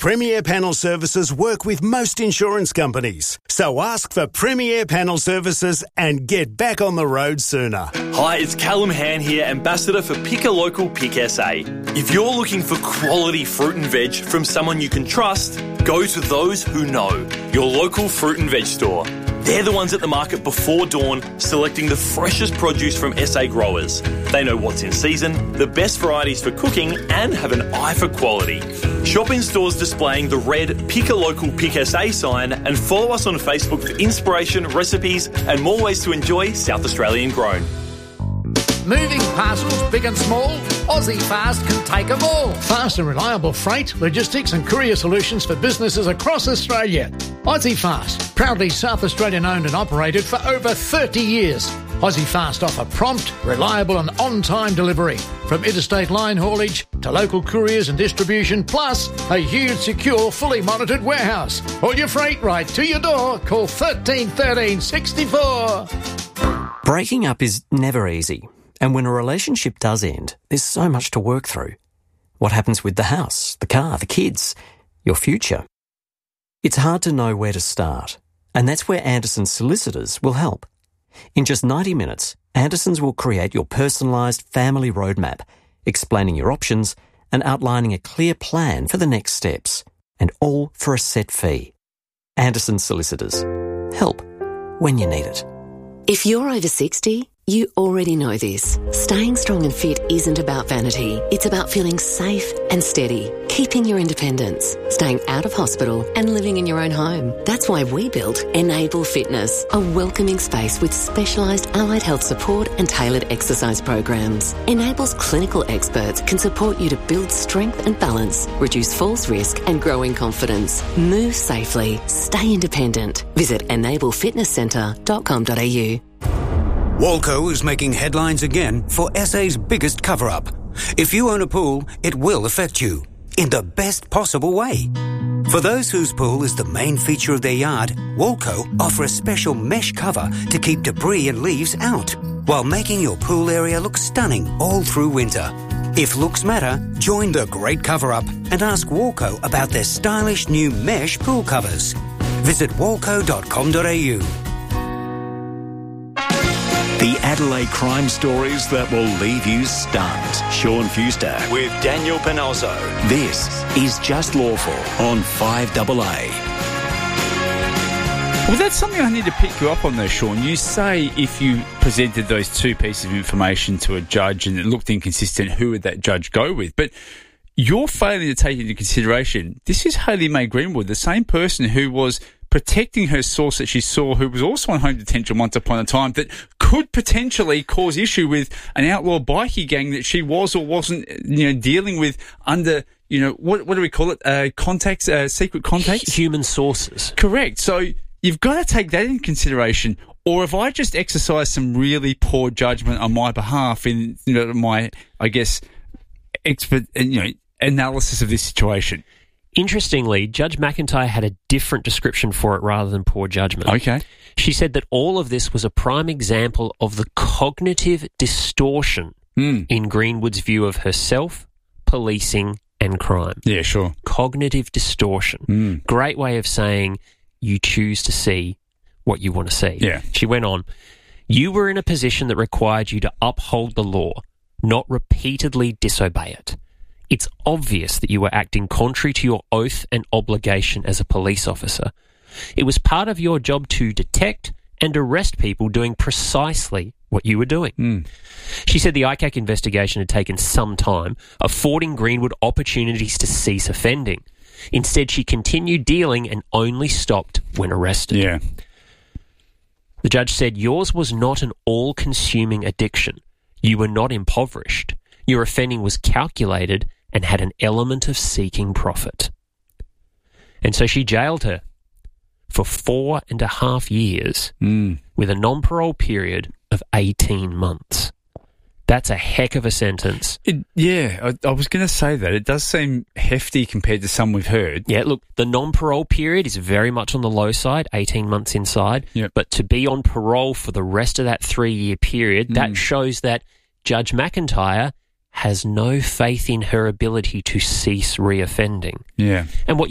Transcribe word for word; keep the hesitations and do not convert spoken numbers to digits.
Premier Panel Services work with most insurance companies. So ask for Premier Panel Services and get back on the road sooner. Hi, it's Callum Han here, Ambassador for Pick a Local Pick S A. If you're looking for quality fruit and veg from someone you can trust, go to those who know, your local fruit and veg store. They're the ones at the market before dawn, selecting the freshest produce from S A growers. They know what's in season, the best varieties for cooking, and have an eye for quality. Shop in stores displaying the red Pick a Local Pick S A sign and follow us on Facebook for inspiration, recipes, and more ways to enjoy South Australian grown. Moving parcels, big and small, Aussie Fast can take them all. Fast and reliable freight, logistics and courier solutions for businesses across Australia. Aussie Fast, proudly South Australian owned and operated for over thirty years. Aussie Fast offer prompt, reliable and on-time delivery from interstate line haulage to local couriers and distribution, plus a huge, secure, fully monitored warehouse. All your freight right to your door. Call thirteen thirteen sixty-four. Breaking up is never easy. And when a relationship does end, there's so much to work through. What happens with the house, the car, the kids, your future? It's hard to know where to start, and that's where Anderson's Solicitors will help. In just ninety minutes, Anderson's will create your personalised family roadmap, explaining your options and outlining a clear plan for the next steps, and all for a set fee. Anderson's Solicitors. Help when you need it. If you're over sixty, you already know this. Staying strong and fit isn't about vanity. It's about feeling safe and steady, keeping your independence, staying out of hospital and living in your own home. That's why we built Enable Fitness, a welcoming space with specialised allied health support and tailored exercise programs. Enable's clinical experts can support you to build strength and balance, reduce falls risk and grow in confidence. Move safely. Stay independent. Visit enable fitness centre dot com dot a u. Walco is making headlines again for S A's biggest cover-up. If you own a pool, it will affect you in the best possible way. For those whose pool is the main feature of their yard, Walco offer a special mesh cover to keep debris and leaves out, while making your pool area look stunning all through winter. If looks matter, join the great cover-up and ask Walco about their stylish new mesh pool covers. Visit walco dot com dot a u. The Adelaide crime stories that will leave you stunned. Sean Fuster with Daniel Panozzo. This is Just Lawful on five A A. Well, that's something I need to pick you up on though, Sean. You say if you presented those two pieces of information to a judge and it looked inconsistent, who would that judge go with? But you're failing to take into consideration, this is Hayley Mae Greenwood, the same person who was protecting her source that she saw, who was also on home detention once upon a time, that could potentially cause issue with an outlaw bikie gang that she was or wasn't, you know, dealing with under, you know, what what do we call it? Uh, contacts, uh, secret contacts? Human sources. Correct. So you've got to take that into consideration. Or if I just exercise some really poor judgment on my behalf in, you know, my, I guess, expert, you know, analysis of this situation. Interestingly, Judge McIntyre had a different description for it rather than poor judgment. Okay. She said that all of this was a prime example of the cognitive distortion mm. in Greenwood's view of herself, policing and crime. Yeah, sure. Cognitive distortion. Mm. Great way of saying you choose to see what you want to see. Yeah. She went on, you were in a position that required you to uphold the law, not repeatedly disobey it. It's obvious that you were acting contrary to your oath and obligation as a police officer. It was part of your job to detect and arrest people doing precisely what you were doing. Mm. She said the I C A C investigation had taken some time, affording Greenwood opportunities to cease offending. Instead, she continued dealing and only stopped when arrested. Yeah. The judge said yours was not an all-consuming addiction. You were not impoverished. Your offending was calculated and had an element of seeking profit. And so she jailed her for four and a half years mm. with a non-parole period of eighteen months. That's a heck of a sentence. It, yeah, I, I was going to say that. It does seem hefty compared to some we've heard. Yeah, look, the non-parole period is very much on the low side, eighteen months inside. Yep. But to be on parole for the rest of that three-year period, mm. that shows that Judge McIntyre has no faith in her ability to cease reoffending. Yeah. And what